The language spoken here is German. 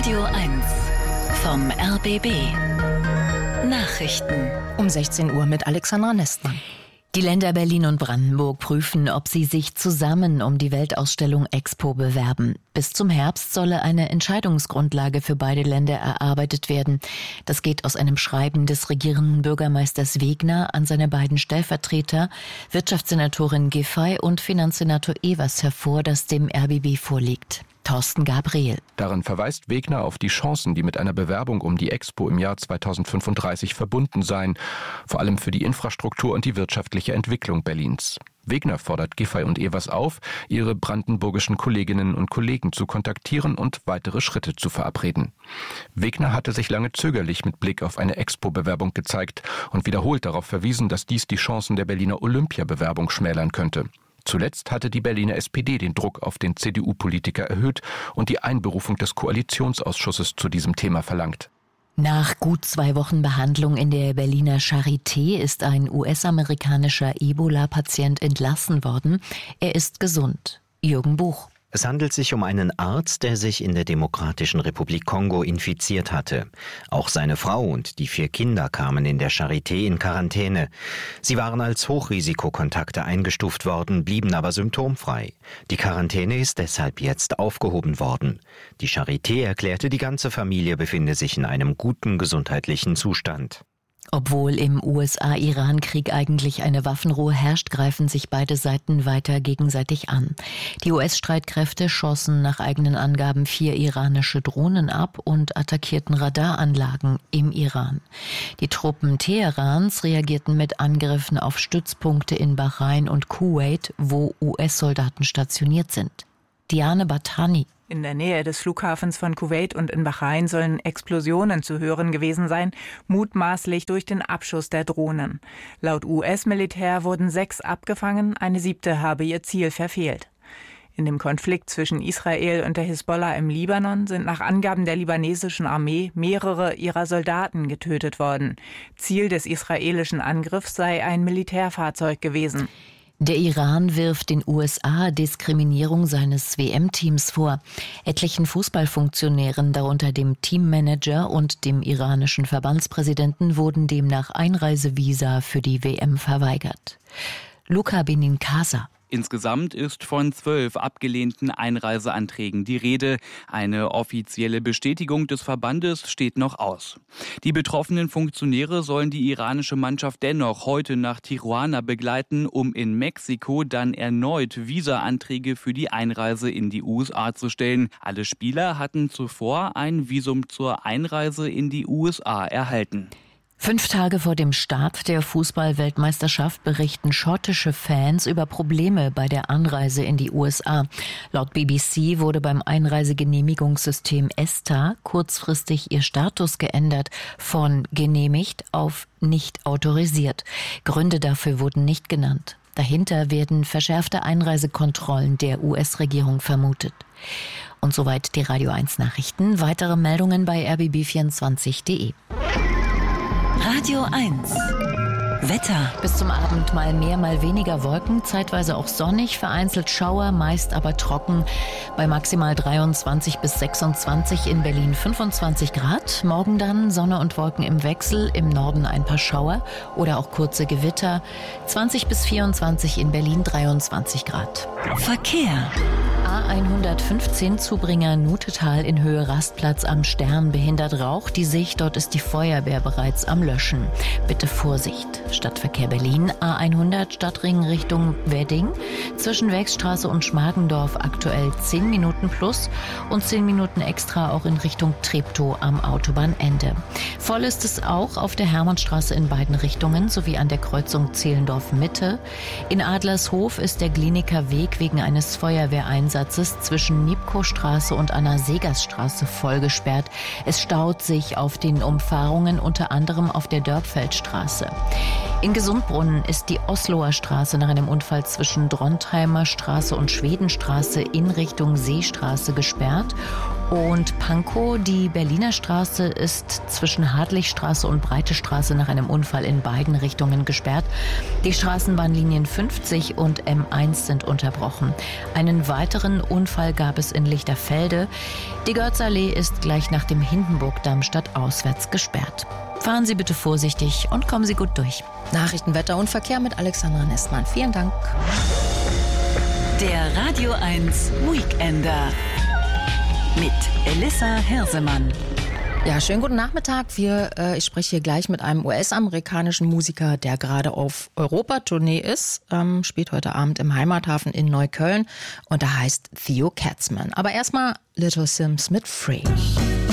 Radio 1 vom RBB. Nachrichten. Um 16 Uhr mit Alexandra Nestmann. Die Länder Berlin und Brandenburg prüfen, ob sie sich zusammen um die Weltausstellung Expo bewerben. Bis zum Herbst solle eine Entscheidungsgrundlage für beide Länder erarbeitet werden. Das geht aus einem Schreiben des regierenden Bürgermeisters Wegner an seine beiden Stellvertreter, Wirtschaftssenatorin Giffey und Finanzsenator Evers hervor, das dem RBB vorliegt. Thorsten Gabriel. Darin verweist Wegner auf die Chancen, die mit einer Bewerbung um die Expo im Jahr 2035 verbunden seien, vor allem für die Infrastruktur und die wirtschaftliche Entwicklung Berlins. Wegner fordert Giffey und Evers auf, ihre brandenburgischen Kolleginnen und Kollegen zu kontaktieren und weitere Schritte zu verabreden. Wegner hatte sich lange zögerlich mit Blick auf eine Expo-Bewerbung gezeigt und wiederholt darauf verwiesen, dass dies die Chancen der Berliner Olympia-Bewerbung schmälern könnte. Zuletzt hatte die Berliner SPD den Druck auf den CDU-Politiker erhöht und die Einberufung des Koalitionsausschusses zu diesem Thema verlangt. Nach gut 2 Wochen Behandlung in der Berliner Charité ist ein US-amerikanischer Ebola-Patient entlassen worden. Er ist gesund. Jürgen Buch. Es handelt sich um einen Arzt, der sich in der Demokratischen Republik Kongo infiziert hatte. Auch seine Frau und die 4 Kinder kamen in der Charité in Quarantäne. Sie waren als Hochrisikokontakte eingestuft worden, blieben aber symptomfrei. Die Quarantäne ist deshalb jetzt aufgehoben worden. Die Charité erklärte, die ganze Familie befinde sich in einem guten gesundheitlichen Zustand. Obwohl im USA-Iran-Krieg eigentlich eine Waffenruhe herrscht, greifen sich beide Seiten weiter gegenseitig an. Die US-Streitkräfte schossen nach eigenen Angaben 4 iranische Drohnen ab und attackierten Radaranlagen im Iran. Die Truppen Teherans reagierten mit Angriffen auf Stützpunkte in Bahrain und Kuwait, wo US-Soldaten stationiert sind. Diane Batani. In der Nähe des Flughafens von Kuwait und in Bahrain sollen Explosionen zu hören gewesen sein, mutmaßlich durch den Abschuss der Drohnen. Laut US-Militär wurden 6 abgefangen, eine 7. habe ihr Ziel verfehlt. In dem Konflikt zwischen Israel und der Hisbollah im Libanon sind nach Angaben der libanesischen Armee mehrere ihrer Soldaten getötet worden. Ziel des israelischen Angriffs sei ein Militärfahrzeug gewesen. Der Iran wirft den USA Diskriminierung seines WM-Teams vor. Etlichen Fußballfunktionären, darunter dem Teammanager und dem iranischen Verbandspräsidenten, wurden demnach Einreisevisa für die WM verweigert. Luca Benincasa. Insgesamt ist von 12 abgelehnten Einreiseanträgen die Rede. Eine offizielle Bestätigung des Verbandes steht noch aus. Die betroffenen Funktionäre sollen die iranische Mannschaft dennoch heute nach Tijuana begleiten, um in Mexiko dann erneut Visa-Anträge für die Einreise in die USA zu stellen. Alle Spieler hatten zuvor ein Visum zur Einreise in die USA erhalten. 5 Tage vor dem Start der Fußball-Weltmeisterschaft berichten schottische Fans über Probleme bei der Anreise in die USA. Laut BBC wurde beim Einreisegenehmigungssystem ESTA kurzfristig ihr Status geändert, von genehmigt auf nicht autorisiert. Gründe dafür wurden nicht genannt. Dahinter werden verschärfte Einreisekontrollen der US-Regierung vermutet. Und soweit die Radio 1 Nachrichten. Weitere Meldungen bei rbb24.de. Radio 1 Wetter. Bis zum Abend mal mehr, mal weniger Wolken, zeitweise auch sonnig, vereinzelt Schauer, meist aber trocken. Bei maximal 23 bis 26 in Berlin 25 Grad. Morgen dann Sonne und Wolken im Wechsel, im Norden ein paar Schauer oder auch kurze Gewitter. 20 bis 24 in Berlin 23 Grad. Verkehr. A115 Zubringer Nutetal in Höhe Rastplatz am Stern behindert Rauch die Sicht. Dort ist die Feuerwehr bereits am Löschen. Bitte Vorsicht. Stadtverkehr Berlin, A100 Stadtring Richtung Wedding. Zwischen Wechsstraße und Schmargendorf aktuell 10 Minuten plus und 10 Minuten extra auch in Richtung Treptow am Autobahnende. Voll ist es auch auf der Hermannstraße in beiden Richtungen sowie an der Kreuzung Zehlendorf Mitte. In Adlershof ist der Gliniker Weg wegen eines Feuerwehreinsatzes zwischen Nipkow-Straße und Anna-Segers-Straße voll gesperrt. Es staut sich auf den Umfahrungen, unter anderem auf der Dörpfeldstraße. In Gesundbrunnen ist die Osloer Straße nach einem Unfall zwischen Drontheimer Straße und Schwedenstraße in Richtung Seestraße gesperrt Und Pankow, die Berliner Straße ist zwischen Hartlichstraße und Breite Straße nach einem Unfall in beiden Richtungen gesperrt. Die Straßenbahnlinien 50 und M1 sind unterbrochen. Einen weiteren Unfall gab es in Lichterfelde. Die Götzallee ist gleich nach dem Hindenburgdamm stadtauswärts gesperrt. Fahren Sie bitte vorsichtig und kommen Sie gut durch. Nachrichten, Wetter und Verkehr mit Alexandra Nestmann. Vielen Dank. Der Radio 1 Weekender mit Elissa Hirsemann. Ja, schönen guten Nachmittag. Ich spreche hier gleich mit einem US-amerikanischen Musiker, der gerade auf Europatournee ist. Spielt heute Abend im Heimathafen in Neukölln und der heißt Theo Katzman. Aber erstmal Little Sims mit Free.